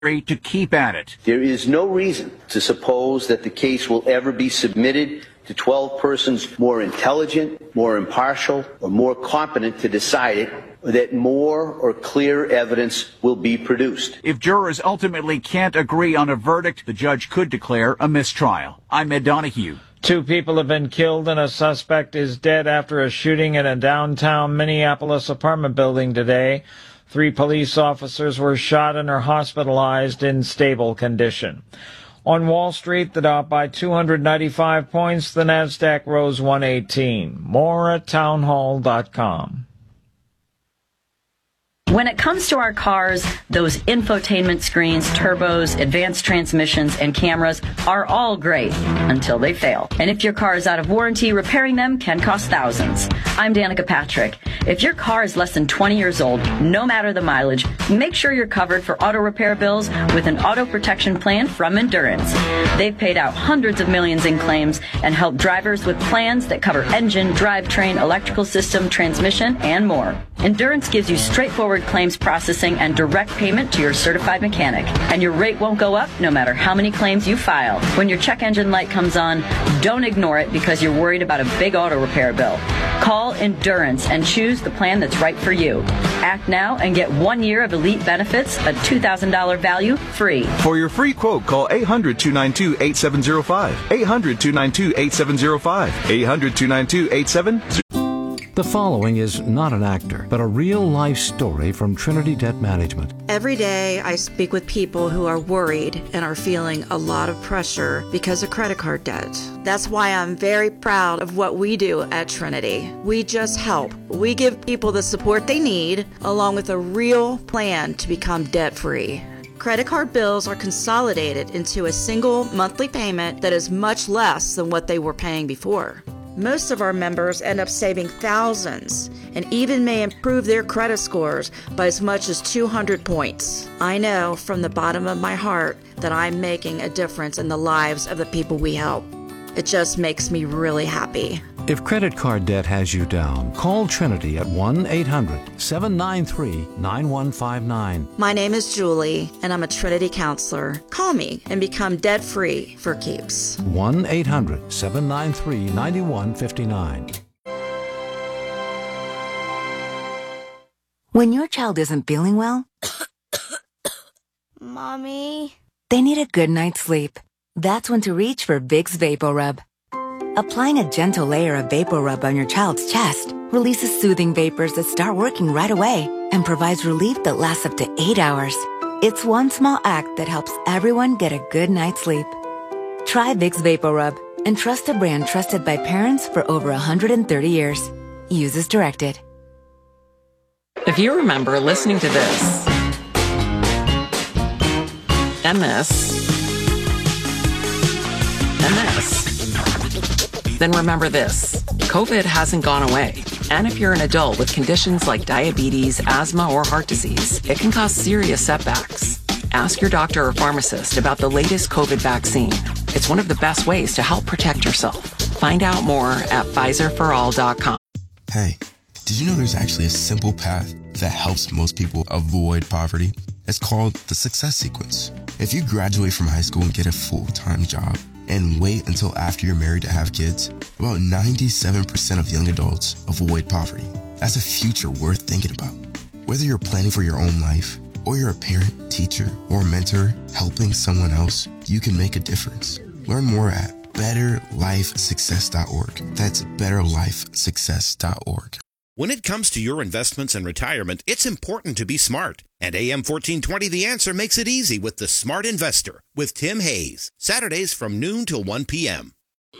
to keep at it. There is no reason to suppose that the case will ever be submitted to 12 persons more intelligent, more impartial, or more competent to decide it, or that more or clear evidence will be produced. If jurors ultimately can't agree on a verdict, the judge could declare a mistrial. I'm Ed Donahue. 2 people have been killed and a suspect is dead after a shooting in a downtown Minneapolis apartment building today. 3 police officers were shot and are hospitalized in stable condition. On Wall Street, the Dow up by 295 points. The Nasdaq rose 118. More at townhall.com. When it comes to our cars, those infotainment screens, turbos, advanced transmissions, and cameras are all great until they fail. And if your car is out of warranty, repairing them can cost thousands. I'm Danica Patrick. If your car is less than 20 years old, no matter the mileage, make sure you're covered for auto repair bills with an auto protection plan from Endurance. They've paid out hundreds of millions in claims and helped drivers with plans that cover engine, drivetrain, electrical system, transmission, and more. Endurance gives you straightforward claims processing and direct payment to your certified mechanic. And your rate won't go up no matter how many claims you file. When your check engine light comes on, don't ignore it because you're worried about a big auto repair bill. Call Endurance and choose the plan that's right for you. Act now and get 1 year of elite benefits, a $2,000 value, free. For your free quote, call 800-292-8705. 800-292-8705. 800-292-8705. The following is not an actor, but a real-life story from Trinity Debt Management. Every day I speak with people who are worried and are feeling a lot of pressure because of credit card debt. That's why I'm very proud of what we do at Trinity. We just help. We give people the support they need, along with a real plan to become debt-free. Credit card bills are consolidated into a single monthly payment that is much less than what they were paying before. Most of our members end up saving thousands and even may improve their credit scores by as much as 200 points. I know from the bottom of my heart that I'm making a difference in the lives of the people we help. It just makes me really happy. If credit card debt has you down, call Trinity at 1-800-793-9159. My name is Julie, and I'm a Trinity counselor. Call me and become debt-free for keeps. 1-800-793-9159. When your child isn't feeling well, Mommy, they need a good night's sleep. That's when to reach for Vicks VapoRub. Applying a gentle layer of VapoRub on your child's chest releases soothing vapors that start working right away and provides relief that lasts up to 8 hours. It's one small act that helps everyone get a good night's sleep. Try Vicks VapoRub and trust a brand trusted by parents for over 130 years. Use as directed. If you remember listening to this and this and this, then remember this. COVID hasn't gone away. And if you're an adult with conditions like diabetes, asthma, or heart disease, it can cause serious setbacks. Ask your doctor or pharmacist about the latest COVID vaccine. It's one of the best ways to help protect yourself. Find out more at PfizerForAll.com. Hey, did you know there's actually a simple path that helps most people avoid poverty? It's called the Success Sequence. If you graduate from high school and get a full-time job, and wait until after you're married to have kids, about 97% of young adults avoid poverty. That's a future worth thinking about. Whether you're planning for your own life, or you're a parent, teacher, or mentor helping someone else, you can make a difference. Learn more at betterlifesuccess.org. That's betterlifesuccess.org. When it comes to your investments and retirement, it's important to be smart. And AM 1420 The Answer makes it easy with The Smart Investor with Tim Hayes. Saturdays from noon till 1 p.m.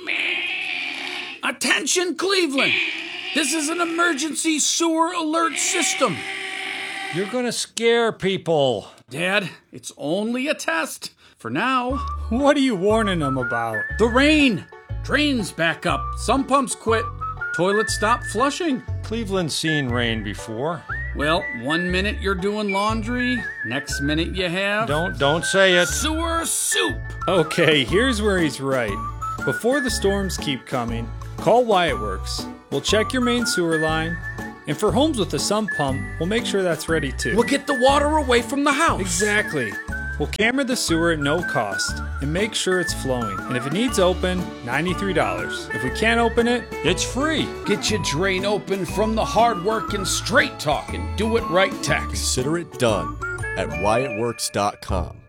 Attention, Cleveland! This is an emergency sewer alert system. You're gonna scare people. Dad, it's only a test. For now. What are you warning them about? The rain. Drains back up. Some pumps quit. Toilets stop flushing. Cleveland's seen rain before. Well, 1 minute you're doing laundry, next minute you have... Don't say it. Sewer soup! Okay, here's where he's right. Before the storms keep coming, call Wyatt Works. We'll check your main sewer line, and for homes with a sump pump, we'll make sure that's ready too. We'll get the water away from the house. Exactly. We'll camera the sewer at no cost and make sure it's flowing. And if it needs open, $93. If we can't open it, it's free. Get your drain open from the hard-working, straight-talking, do-it-right tax. Consider it done at WyattWorks.com.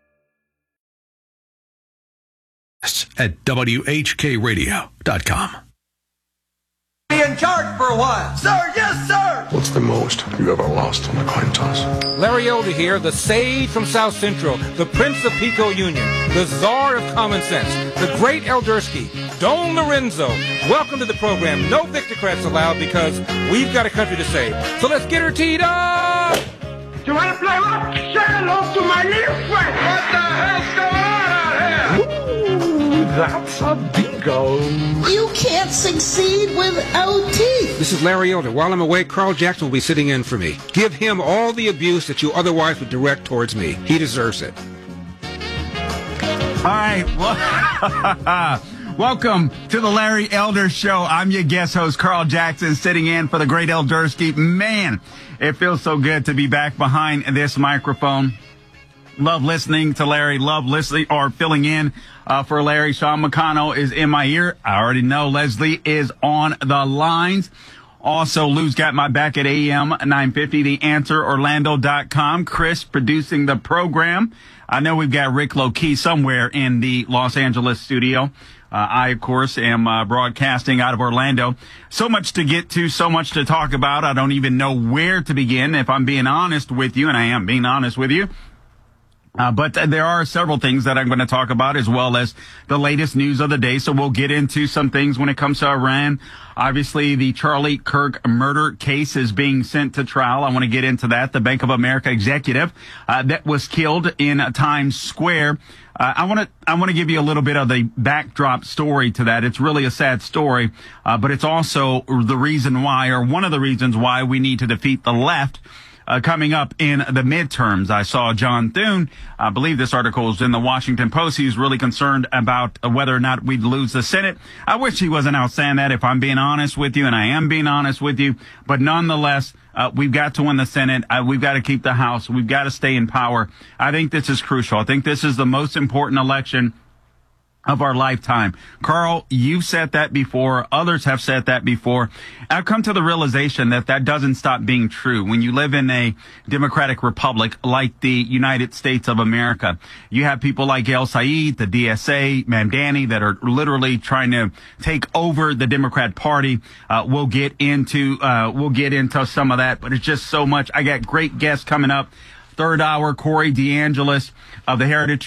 At WHKRadio.com. Be in charge for a while. Sir, yes, sir. What's the most you ever lost on a coin toss? Larry Elder here, the sage from South Central, the Prince of Pico Union, the czar of common sense, the great Eldersky, Don Lorenzo. Welcome to the program. No Victocrats allowed because we've got a country to save. So let's get her teed up. You want to play what? Say hello to my little friend. What the hell's going on out here? Ooh, that's a bingo. You can't succeed without teeth. This is Larry Elder. While I'm away, Carl Jackson will be sitting in for me. Give him all the abuse that you otherwise would direct towards me. He deserves it. All right. Well, welcome to the Larry Elder Show. I'm your guest host, Carl Jackson, sitting in for the great Eldersky. Man, it feels so good to be back behind this microphone. Love listening to Larry. Love listening or filling in for Larry. Sean McConnell is in my ear. I already know Leslie is on the lines. Also, Lou's got my back at AM 950, theanswerorlando.com. Chris producing the program. I know we've got Rick Low-Key somewhere in the Los Angeles studio. I, of course, am broadcasting out of Orlando. So much to get to, so much to talk about. I don't even know where to begin, if I'm being honest with you, and I am being honest with you. But there are several things that I'm going to talk about, as well as the latest news of the day. So we'll get into some things when it comes to Iran. Obviously, the Charlie Kirk murder case is being sent to trial. I want to get into that. The Bank of America executive that was killed in Times Square. I want to give you a little bit of the backdrop story to that. It's really a sad story, but it's also the reason why, or one of the reasons why, we need to defeat the left. Coming up in the midterms. I saw John Thune, I believe this article is in the Washington Post. He's really concerned about whether or not we'd lose the Senate. I wish he wasn't out saying that, if I'm being honest with you, and I am being honest with you. But nonetheless, we've got to win the Senate. We've got to keep the House. We've got to stay in power. I think this is crucial. I think this is the most important election of our lifetime. Carl, you've said that before. Others have said that before. I've come to the realization that that doesn't stop being true. When you live in a democratic republic like the United States of America, you have people like El Said, the DSA, Mamdani, that are literally trying to take over the Democrat Party. We'll get into some of that, but it's just so much. I got great guests coming up. Third hour, Corey DeAngelis of the Heritage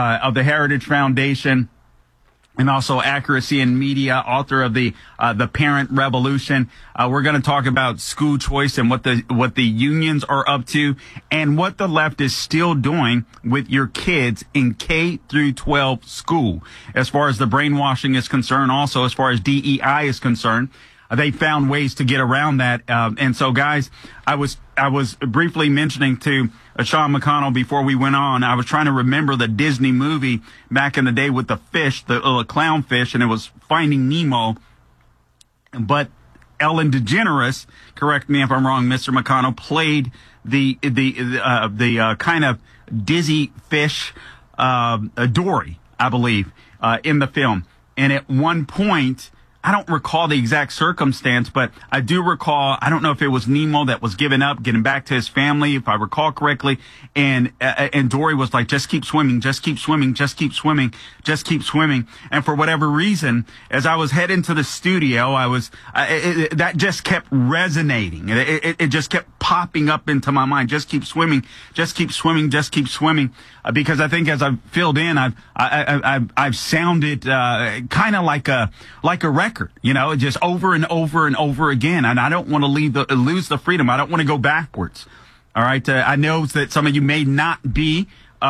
Foundation. And also Accuracy in Media, author of the Parent Revolution. We're going to talk about school choice and what the unions are up to, and what the left is still doing with your kids in K through 12 school, as far as the brainwashing is concerned. Also, as far as DEI is concerned, they found ways to get around that. And so, guys, I was briefly mentioning to Sean McConnell before we went on, I was trying to remember the Disney movie back in the day with the fish, the clownfish, and it was Finding Nemo. But Ellen DeGeneres, correct me if I'm wrong, Mr. McConnell, played the kind of dizzy fish, Dory, I believe, in the film. And at one point, I don't recall the exact circumstance, but I do recall, I don't know if it was Nemo that was giving up, getting back to his family, if I recall correctly. And Dory was like, just keep swimming, just keep swimming, just keep swimming, just keep swimming. And for whatever reason, as I was heading to the studio, that just kept resonating. It just kept popping up into my mind. Just keep swimming, just keep swimming, just keep swimming. Because I think as I've filled in, I've sounded, kind of like a record, just over and over and over again. And I don't want to lose the freedom. I don't want to go backwards. All right. I know that some of you may not be,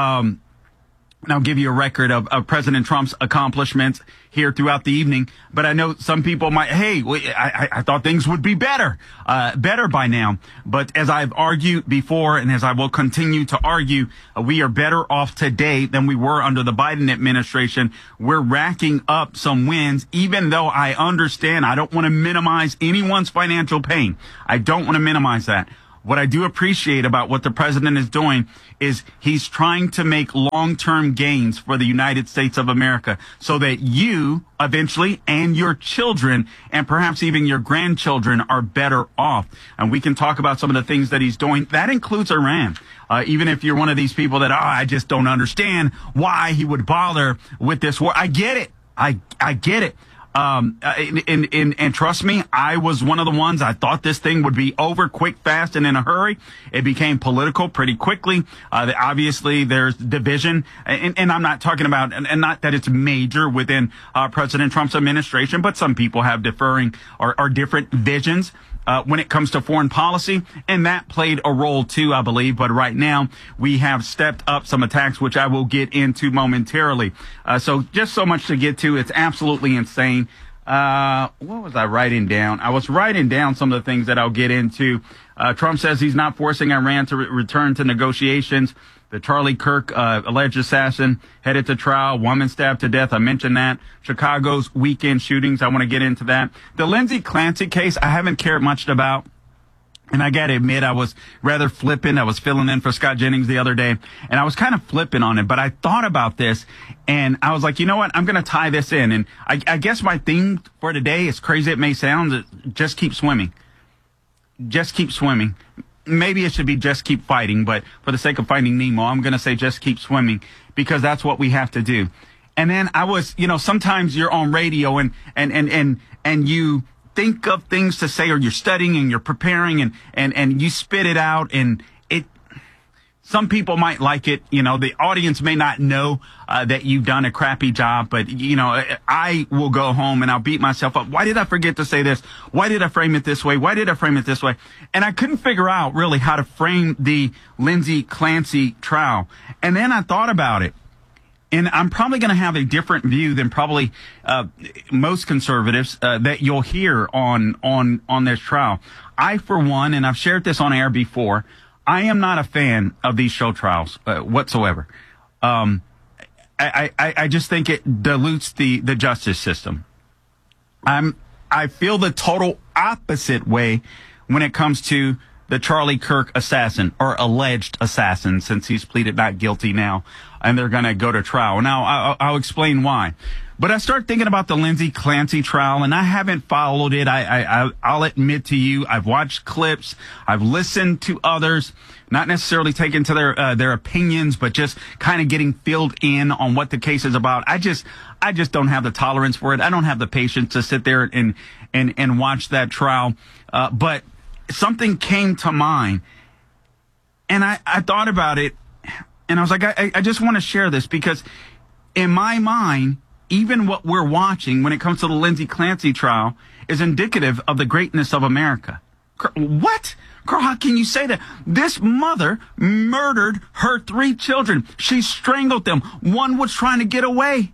and I'll give you a record of President Trump's accomplishments here throughout the evening. But I know some people might, I thought things would be better by now. But as I've argued before, and as I will continue to argue, we are better off today than we were under the Biden administration. We're racking up some wins, even though I understand I don't want to minimize anyone's financial pain. I don't want to minimize that. what I do appreciate about what the president is doing is he's trying to make long-term gains for the United States of America so that you eventually and your children and perhaps even your grandchildren are better off. And we can talk about some of the things that he's doing. That includes Iran. Even if you're one of these people that, I just don't understand why he would bother with this war. I get it. I get it. And trust me, I was one of the ones. I thought this thing would be over quick, fast, and in a hurry. It became political pretty quickly. Obviously, there's division, and I'm not talking about, and not that it's major within President Trump's administration, but some people have differing or different visions when it comes to foreign policy, and that played a role too, I believe. But right now, we have stepped up some attacks, which I will get into momentarily. So just so much to get to. It's absolutely insane. What was I writing down? I was writing down some of the things that I'll get into. Trump says he's not forcing Iran to return to negotiations. The Charlie Kirk alleged assassin headed to trial, woman stabbed to death. I mentioned that. Chicago's weekend shootings. I want to get into that. The Lindsey Clancy case, I haven't cared much about. And I got to admit, I was rather flippant. I was filling in for Scott Jennings the other day, and I was kind of flippant on it. But I thought about this, and I was like, you know what? I'm going to tie this in. And I guess my theme for today, as crazy it may sound, just keep swimming. Just keep swimming. Maybe it should be just keep fighting, but for the sake of Finding Nemo, I'm going to say just keep swimming because that's what we have to do. And then I was, sometimes you're on radio and you think of things to say, or you're studying and you're preparing and you spit it out, and some people might like it. The audience may not know that you've done a crappy job, but, I will go home and I'll beat myself up. Why did I forget to say this? Why did I frame it this way? Why did I frame it this way? And I couldn't figure out really how to frame the Lindsey Clancy trial. And then I thought about it. And I'm probably going to have a different view than probably most conservatives that you'll hear on this trial. I, for one, and I've shared this on air before, I am not a fan of these show trials whatsoever. I just think it dilutes the justice system. I feel the total opposite way when it comes to the Charlie Kirk assassin, or alleged assassin, since he's pleaded not guilty now, and they're going to go to trial. Now, I'll explain why. But I start thinking about the Lindsey Clancy trial, and I haven't followed it. I'll admit to you, I've watched clips, I've listened to others, not necessarily taken to their opinions, but just kind of getting filled in on what the case is about. I just don't have the tolerance for it. I don't have the patience to sit there and watch that trial. But something came to mind, and I thought about it, and I was like, I just want to share this because in my mind, even what we're watching when it comes to the Lindsey Clancy trial is indicative of the greatness of America. What? Carl, how can you say that? This mother murdered her 3 children. She strangled them. One was trying to get away.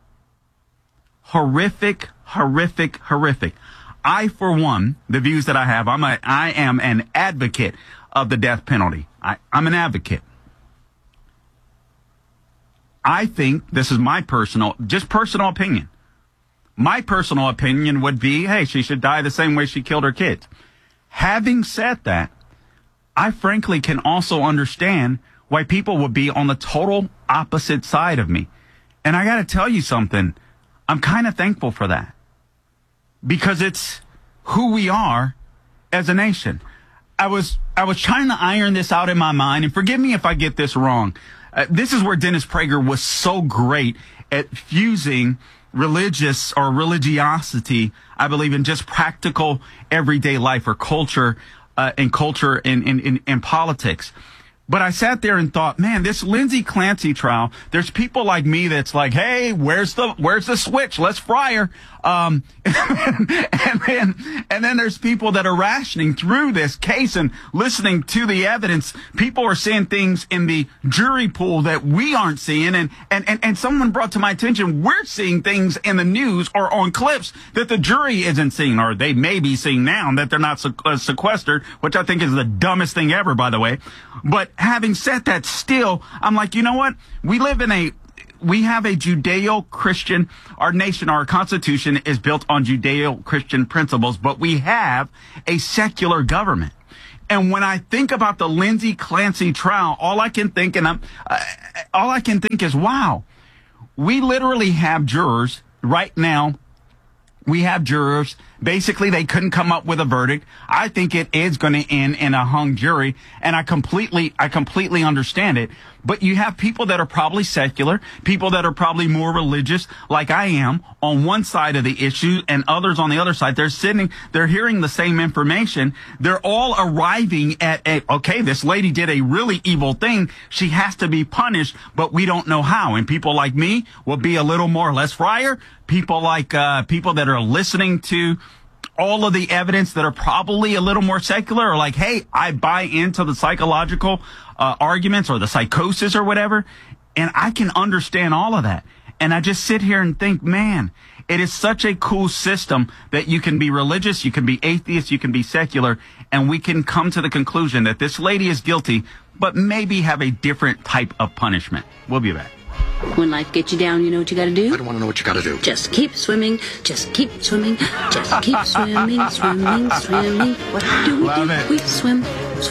Horrific, horrific, horrific. I, for one, the views that I have, I am an advocate of the death penalty. I'm an advocate. I think, this is my personal opinion. My personal opinion would be, hey, she should die the same way she killed her kids. Having said that, I frankly can also understand why people would be on the total opposite side of me. And I got to tell you something. I'm kind of thankful for that. Because it's who we are as a nation. I was trying to iron this out in my mind, and forgive me if I get this wrong. This is where Dennis Prager was so great at fusing religious or religiosity, I believe, in just practical everyday life or culture, and politics. But I sat there and thought, man, this Lindsey Clancy trial, there's people like me that's like, hey, where's the switch? Let's fry her. And then there's people that are rationing through this case and listening to the evidence. People are seeing things in the jury pool that we aren't seeing. And someone brought to my attention, we're seeing things in the news or on clips that the jury isn't seeing, or they may be seeing now that they're not sequestered, which I think is the dumbest thing ever, by the way. But having said that, still, I'm like, you know what? We have a Judeo-Christian, our nation, our Constitution is built on Judeo-Christian principles, but we have a secular government. And when I think about the Lindsay Clancy trial, all I can think is, wow, we literally have jurors right now. We have jurors. Basically, they couldn't come up with a verdict. I think it is going to end in a hung jury, and I completely understand it. But you have people that are probably secular, people that are probably more religious, like I am, on one side of the issue, and others on the other side. They're hearing the same information. They're all arriving at okay, this lady did a really evil thing. She has to be punished, but we don't know how. And people like me will be a little more Les Fryer. People like people that are listening to all of the evidence that are probably a little more secular are like, hey, I buy into the psychological arguments or the psychosis or whatever. And I can understand all of that. And I just sit here and think, man, it is such a cool system that you can be religious, you can be atheist, you can be secular, and we can come to the conclusion that this lady is guilty, but maybe have a different type of punishment. We'll be back. When life gets you down, you know what you got to do? I don't want to know what you got to do. Just keep swimming. Just keep swimming. Just keep swimming, swimming, swimming. What do we do? We swim.